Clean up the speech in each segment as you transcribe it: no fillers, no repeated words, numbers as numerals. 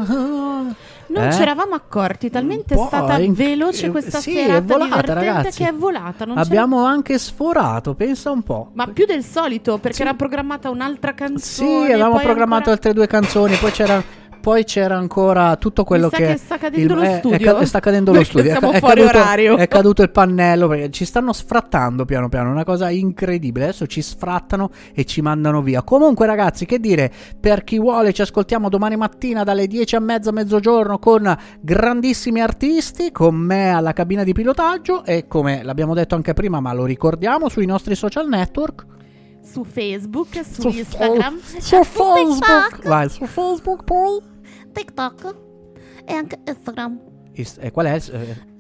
Non ci eravamo accorti, talmente è stata veloce questa serata, è volata, divertente, ragazzi. che è volata. Abbiamo anche sforato, pensa un po'. Ma più del solito, perché era programmata un'altra canzone. Sì, avevamo programmato altre 2 canzoni, poi c'era ancora tutto quello che sta cadendo lo studio. Sta cadendo lo studio. Siamo fuori orario. È caduto il pannello perché ci stanno sfrattando piano piano, una cosa incredibile. Adesso ci sfrattano e ci mandano via. Comunque ragazzi, che dire, per chi vuole ci ascoltiamo domani mattina dalle 10:30 a mezzogiorno con grandissimi artisti, con me alla cabina di pilotaggio e come l'abbiamo detto anche prima, ma lo ricordiamo, sui nostri social network. Su Facebook, su Instagram, su Facebook. Vai, su Facebook poi TikTok e anche Instagram. E qual è? Sì,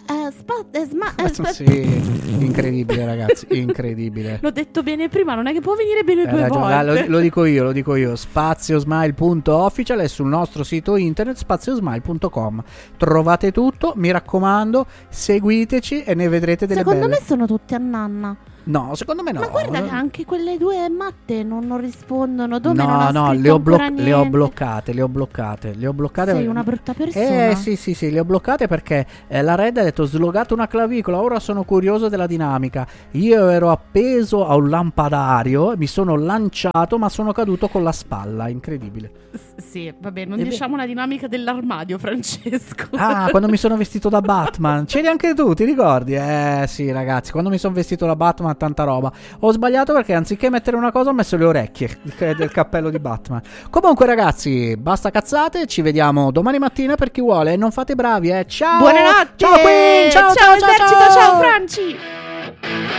incredibile ragazzi, incredibile. L'ho detto bene prima, non è che può venire bene 2 volte. Lo dico io. Spaziosmile.official è sul nostro sito internet spaziosmile.com. Trovate tutto, mi raccomando, seguiteci e ne vedrete delle Secondo belle. Me sono tutti a nanna. No, secondo me no. Ma guarda che anche quelle 2 matte non rispondono. Dove no, le ho bloccate. Sei una brutta persona. Sì, le ho bloccate perché la Red ha detto slogate una clavicola, ora sono curioso della dinamica. Io ero appeso a un lampadario, mi sono lanciato ma sono caduto con la spalla, incredibile. Sì, vabbè, non diciamo la dinamica dell'armadio, Francesco. Ah, quando mi sono vestito da Batman. C'eri anche tu, ti ricordi? Sì ragazzi, quando mi sono vestito da Batman tanta roba. Ho sbagliato perché anziché mettere una cosa ho messo le orecchie del cappello di Batman. Comunque ragazzi, basta cazzate, ci vediamo domani mattina per chi vuole. Non fate bravi, ciao. Buonanotte. Ciao Queen. Ciao esercito, ciao Franci.